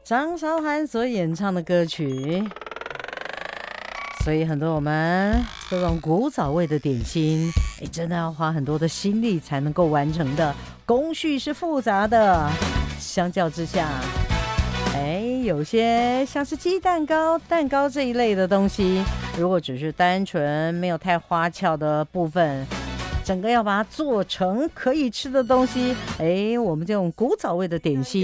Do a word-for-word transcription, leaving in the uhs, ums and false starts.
张韶涵所演唱的歌曲。所以很多我们这种古早味的点心，哎，真的要花很多的心力才能够完成的，工序是复杂的。相较之下，哎，有些像是鸡蛋糕、蛋糕这一类的东西，如果只是单纯没有太花俏的部分，整个要把它做成可以吃的东西，哎，我们这种古早味的点心